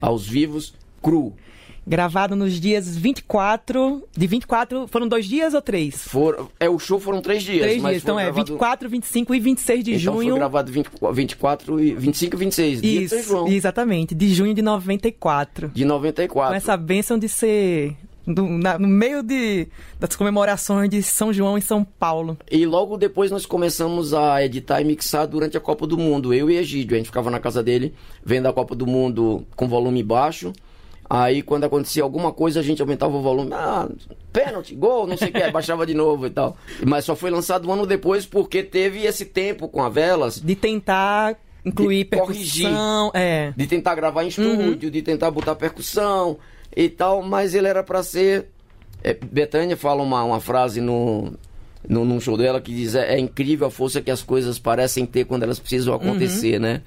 Aos Vivos, cru. Gravado nos dias 24... De 24, foram 2 dias ou 3? O show foram 3 dias. 3 dias, então gravado... 24, 25 e 26 de junho. Então foi gravado 25 e 26, dia de São João. Exatamente, de junho de 94. De 94. Com essa bênção de ser... no meio das comemorações de São João em São Paulo. E logo depois nós começamos a editar e mixar durante a Copa do Mundo. Eu e Egídio, a gente ficava na casa dele, vendo a Copa do Mundo com volume baixo. Aí quando acontecia alguma coisa a gente aumentava o volume. Pênalti, gol, não sei o que, baixava de novo e tal. Mas só foi lançado um ano depois porque teve esse tempo com a Velas. De tentar incluir percussão. Corrigir, de tentar gravar em estúdio, de tentar botar percussão e tal. Mas ele era pra ser... Bethânia fala uma frase num show dela que diz: é incrível a força que as coisas parecem ter quando elas precisam acontecer, né?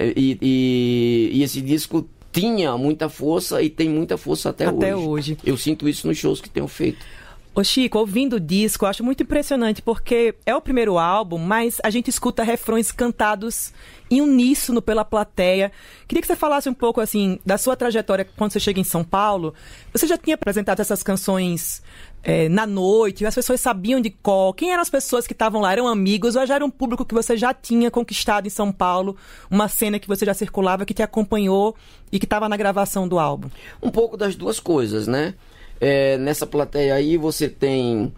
E esse disco tinha muita força e tem muita força até hoje. Eu sinto isso nos shows que tenho feito. Ô Chico, ouvindo o disco, eu acho muito impressionante porque é o primeiro álbum, mas a gente escuta refrões cantados em uníssono pela plateia. Queria que você falasse um pouco, assim, da sua trajetória quando você chega em São Paulo. Você já tinha apresentado essas canções na noite? As pessoas sabiam de qual? Quem eram as pessoas que estavam lá? Eram amigos ou já era um público que você já tinha conquistado em São Paulo? Uma cena que você já circulava, que te acompanhou e que estava na gravação do álbum? Um pouco das duas coisas, né? Nessa plateia aí você tem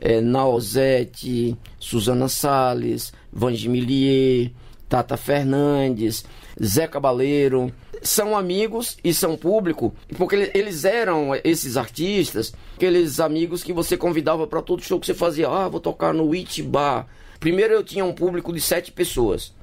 Nausete, Suzana Salles, Vange Millier, Tata Fernandes, Zé Cabaleiro. São amigos e são público, porque eles eram esses artistas, aqueles amigos que você convidava para todo show que você fazia. Vou tocar no Itibá. Primeiro eu tinha um público de 7 pessoas.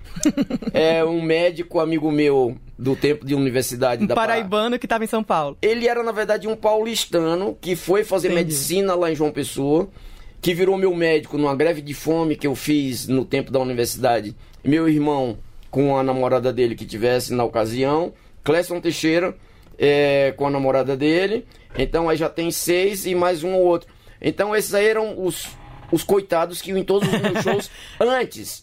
Um médico amigo meu do tempo de universidade da paraibano que estava em São Paulo. Ele era na verdade um paulistano que foi fazer medicina lá em João Pessoa, que virou meu médico numa greve de fome que eu fiz no tempo da universidade. Meu irmão com a namorada dele que tivesse na ocasião, Cleston Teixeira com a namorada dele. Então aí já tem 6 e mais um ou outro. Então esses aí eram os coitados que iam em todos os meus shows antes.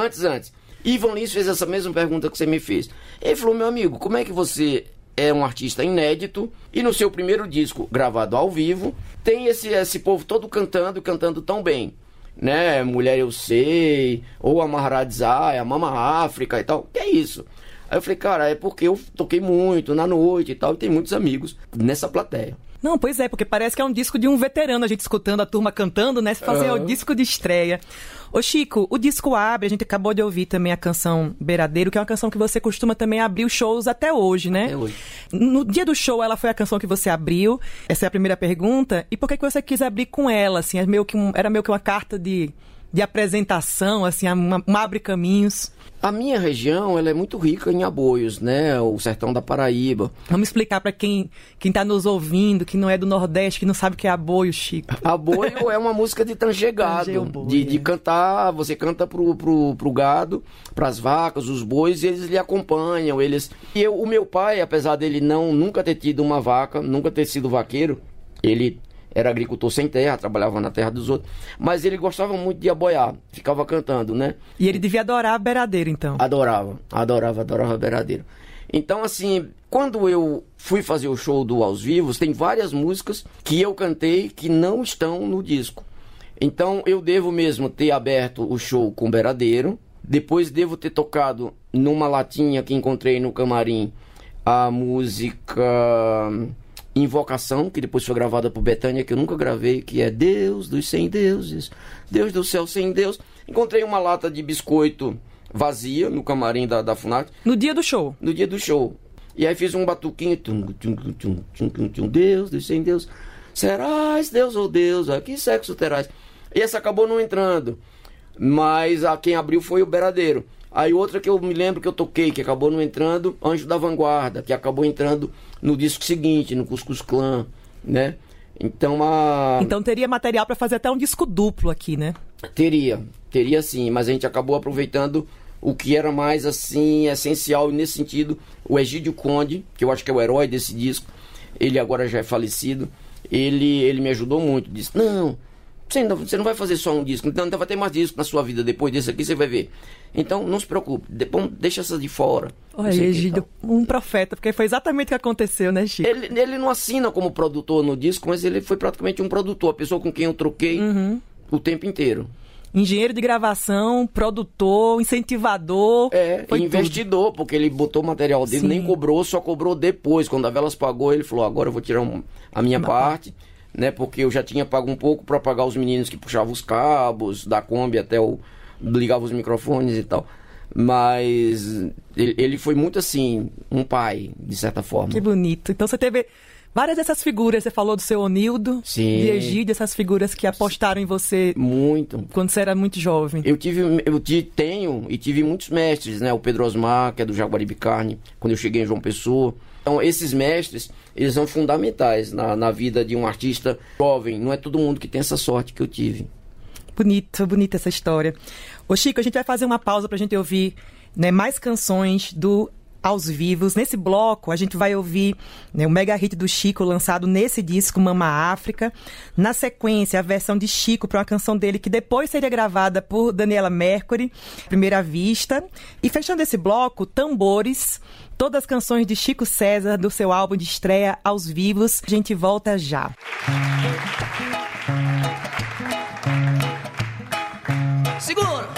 Ivan Lins fez essa mesma pergunta que você me fez. Ele falou: meu amigo, como é que você é um artista inédito e no seu primeiro disco gravado ao vivo tem esse povo todo cantando tão bem, né? Mulher Eu Sei, ou a Maharadza, a Mama África e tal. Que é isso? Aí eu falei: cara, é porque eu toquei muito na noite e tal, e tem muitos amigos nessa plateia. Não, pois é, porque parece que é um disco de um veterano, a gente escutando a turma cantando, né? Se fazer o disco de estreia. Ô Chico, o disco abre, a gente acabou de ouvir também a canção Beradeiro, que é uma canção que você costuma também abrir os shows até hoje, né? Até hoje. No dia do show, ela foi a canção que você abriu, essa é a primeira pergunta. E por que você quis abrir com ela, assim? Era meio que uma carta de apresentação, assim, um abre-caminhos. A minha região, ela é muito rica em aboios, né? O sertão da Paraíba. Vamos explicar para quem tá nos ouvindo, que não é do Nordeste, que não sabe o que é aboio, Chico. Aboio é uma música de tangegado, de cantar. Você canta pro gado, pras vacas, os bois, e eles lhe acompanham. O meu pai, apesar dele nunca ter tido uma vaca, nunca ter sido vaqueiro, ele era agricultor sem terra, trabalhava na terra dos outros, mas ele gostava muito de aboiar, ficava cantando, né? E ele devia adorar a Beradeiro, então. Adorava a Beradeiro. Então, assim, quando eu fui fazer o show do Aos Vivos, tem várias músicas que eu cantei que não estão no disco. Então, eu devo mesmo ter aberto o show com Beradeiro, depois devo ter tocado numa latinha que encontrei no camarim a música Invocação, que depois foi gravada por Bethânia, que eu nunca gravei, que é Deus dos 100 deuses, Deus do céu sem Deus. Encontrei uma lata de biscoito vazia no camarim da FUNAC. No dia do show? No dia do show. E aí fiz um batuquinho, Deus dos 100 deuses, serás Deus ou Deus, que sexo terás? E essa acabou não entrando, mas quem abriu foi o Beradeiro. Aí outra que eu me lembro que eu toquei, que acabou não entrando, Anjo da Vanguarda, que acabou entrando no disco seguinte, no Cuscuz Clã, né? Então teria material para fazer até um disco duplo aqui, né? Teria sim, mas a gente acabou aproveitando o que era mais, assim, essencial nesse sentido. O Egídio Conde, que eu acho que é o herói desse disco, ele agora já é falecido, ele me ajudou muito, disse: não, Você não vai fazer só um disco, então vai ter mais disco na sua vida depois desse aqui, você vai ver. Então, não se preocupe, deixa essa de fora. Olha, Egídio, um profeta, porque foi exatamente o que aconteceu, né, Chico? Ele não assina como produtor no disco, mas ele foi praticamente um produtor, a pessoa com quem eu troquei o tempo inteiro. Engenheiro de gravação, produtor, incentivador. Investidor, porque ele botou o material dele, nem cobrou, só cobrou depois. Quando a Velas pagou, ele falou, agora eu vou tirar a minha parte, né? Porque eu já tinha pago um pouco para pagar os meninos que puxavam os cabos, da Kombi até ligava os microfones e tal. Mas ele foi muito assim, um pai, de certa forma. Que bonito. Então você teve várias dessas figuras, você falou do seu Onildo, de Egídio, essas figuras que apostaram em você muito quando você era muito jovem. Eu tenho e tive muitos mestres, né? O Pedro Osmar, que é do Jaguaribe Carne, quando eu cheguei em João Pessoa. Então, esses mestres, eles são fundamentais na vida de um artista jovem. Não é todo mundo que tem essa sorte que eu tive. Bonita essa história. Ô Chico, a gente vai fazer uma pausa pra gente ouvir, né, mais canções do Aos Vivos. Nesse bloco, a gente vai ouvir, né, o mega hit do Chico, lançado nesse disco, Mama África. Na sequência, a versão de Chico para uma canção dele, que depois seria gravada por Daniela Mercury, Primeira Vista. E fechando esse bloco, Tambores, todas as canções de Chico César, do seu álbum de estreia, Aos Vivos. A gente volta já. Segura!